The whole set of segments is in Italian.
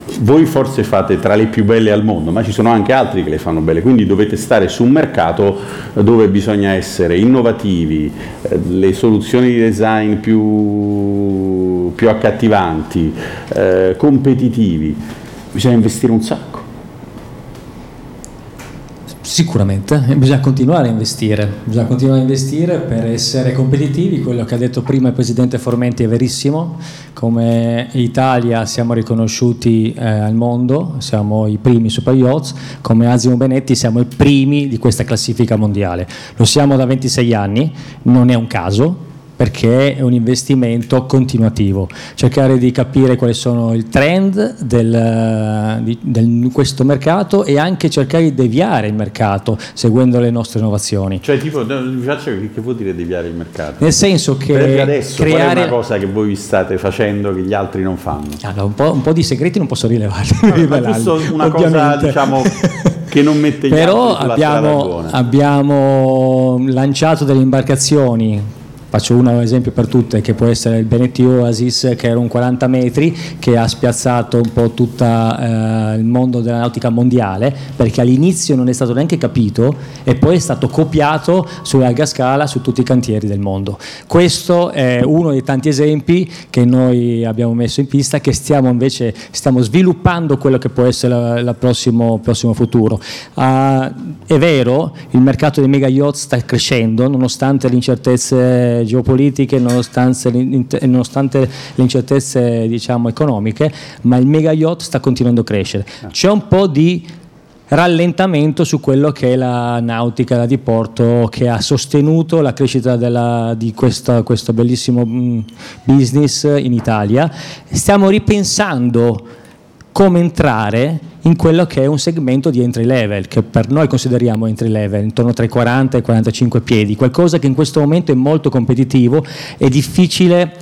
Voi forse fate tra le più belle al mondo, ma ci sono anche altri che le fanno belle, quindi dovete stare su un mercato dove bisogna essere innovativi, le soluzioni di design più accattivanti, competitivi, bisogna investire un sacco. Sicuramente, bisogna continuare a investire per essere competitivi. Quello che ha detto prima il Presidente Formenti è verissimo. Come Italia siamo riconosciuti al mondo, siamo i primi super yachts, come Asimo Benetti siamo i primi di questa classifica mondiale. Lo siamo da 26 anni, non è un caso, perché è un investimento continuativo, cercare di capire quali sono il trend di questo mercato e anche cercare di deviare il mercato seguendo le nostre innovazioni. Cioè tipo, che vuol dire deviare il mercato? Nel senso che per adesso qual è una cosa che voi state facendo che gli altri non fanno? Allora, un po' di segreti non posso rivelarli. Ma giusto una cosa, diciamo, che non mette gli altri sulla strada buona. Abbiamo lanciato delle imbarcazioni. Faccio un esempio per tutte, che può essere il Benetti Oasis, che era un 40 metri, che ha spiazzato un po' tutto il mondo della nautica mondiale, perché all'inizio non è stato neanche capito e poi è stato copiato su larga scala su tutti i cantieri del mondo. Questo è uno dei tanti esempi che noi abbiamo messo in pista, che stiamo sviluppando quello che può essere il prossimo futuro. È vero, il mercato dei mega yacht sta crescendo, nonostante le incertezze geopolitiche, nonostante le incertezze, diciamo, economiche, ma il mega yacht sta continuando a crescere. C'è un po' di rallentamento su quello che è la nautica da diporto, che ha sostenuto la crescita di questo bellissimo business in Italia. Stiamo ripensando come entrare in quello che è un segmento di entry level, che per noi consideriamo entry level, intorno tra i 40 e i 45 piedi, qualcosa che in questo momento è molto competitivo, è difficile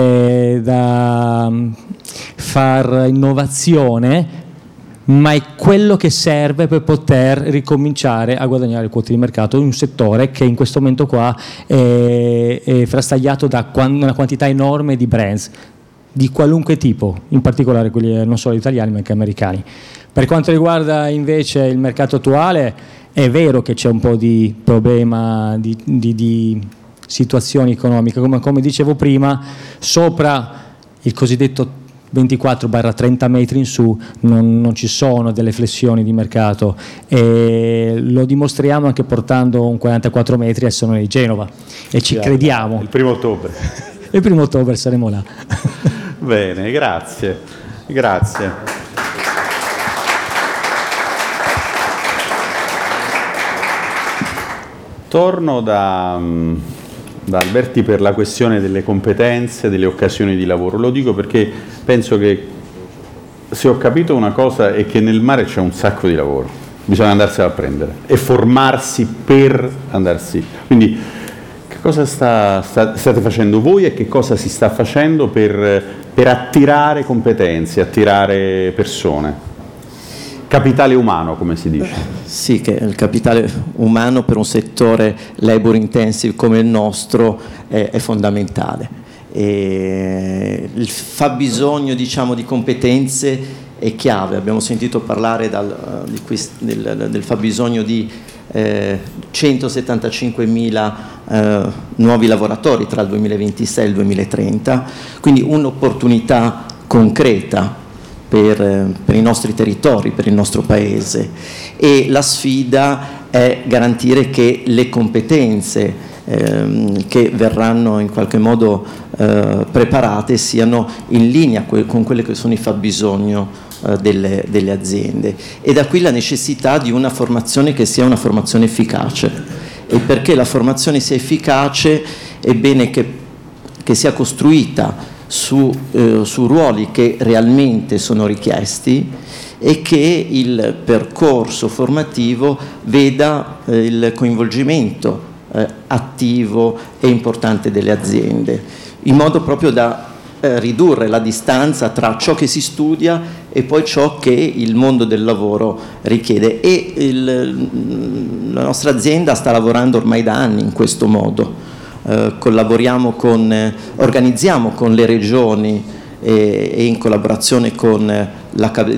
da far innovazione, ma è quello che serve per poter ricominciare a guadagnare quote di mercato in un settore che in questo momento qua è frastagliato da una quantità enorme di brands di qualunque tipo, in particolare quelli non solo italiani ma anche americani. Per quanto riguarda invece il mercato attuale, è vero che c'è un po' di problema di situazione economica, come dicevo prima, sopra il cosiddetto 24-30 metri in su non ci sono delle flessioni di mercato, e lo dimostriamo anche portando un 44 metri al Salone di Genova e ci crediamo. Il 1° ottobre. Il 1° ottobre saremo là. Bene, grazie. Torno da Alberti per la questione delle competenze, delle occasioni di lavoro. Lo dico perché penso che, se ho capito una cosa, è che nel mare c'è un sacco di lavoro, bisogna andarselo a prendere e formarsi per andarsi. Quindi che cosa state facendo voi e che cosa si sta facendo per attirare competenze, attirare persone? Capitale umano, come si dice. Sì, che il capitale umano per un settore labor intensive come il nostro è fondamentale. Il fabbisogno, diciamo, di competenze è chiave. Abbiamo sentito parlare del fabbisogno di 175.000 nuovi lavoratori tra il 2026 e il 2030, quindi un'opportunità concreta per i nostri territori, per il nostro Paese, e la sfida è garantire che le competenze che verranno in qualche modo preparate siano in linea con quelli che sono i fabbisogno delle aziende, e da qui la necessità di una formazione che sia una formazione efficace. E perché la formazione sia efficace è bene che sia costruita su ruoli che realmente sono richiesti e che il percorso formativo veda il coinvolgimento attivo e importante delle aziende, in modo proprio da ridurre la distanza tra ciò che si studia e poi ciò che il mondo del lavoro richiede. E la nostra azienda sta lavorando ormai da anni in questo modo. Organizziamo con le regioni e in collaborazione con